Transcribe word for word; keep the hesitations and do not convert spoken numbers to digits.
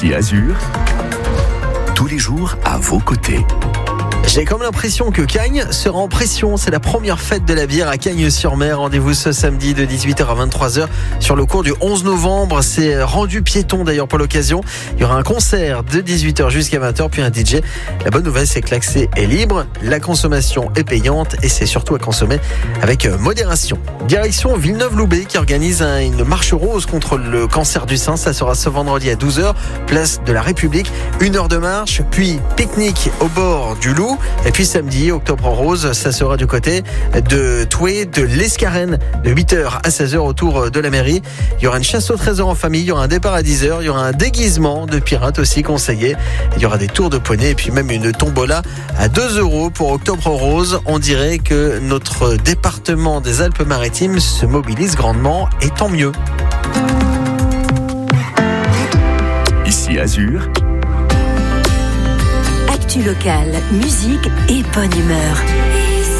Ici Azur, tous les jours à vos côtés. J'ai comme l'impression que Cagnes sera en pression. C'est la première fête de la bière à Cagnes-sur-Mer. Rendez-vous ce samedi de dix-huit heures à vingt-trois heures sur le cours du onze novembre. C'est rendu piéton d'ailleurs pour l'occasion. Il y aura un concert de dix-huit heures jusqu'à vingt heures, puis un D J. La bonne nouvelle, c'est que l'accès est libre, la consommation est payante et c'est surtout à consommer avec modération. Direction Villeneuve-Loubet qui organise un, une marche rose contre le cancer du sein. Ça sera ce vendredi à douze heures, place de la République. Une heure de marche, puis pique-nique au bord du Loup. Et puis samedi, octobre rose, ça sera du côté de Toué, de l'Escarène, de huit heures à seize heures autour de la mairie. Il y aura une chasse au trésor en famille, il y aura un départ à dix heures, il y aura un déguisement de pirate aussi conseillé. Il y aura des tours de poney et puis même une tombola à deux euros pour octobre rose. On dirait que notre département des Alpes-Maritimes se mobilise grandement et tant mieux. Ici Azur, Actu locale, musique et bonne humeur.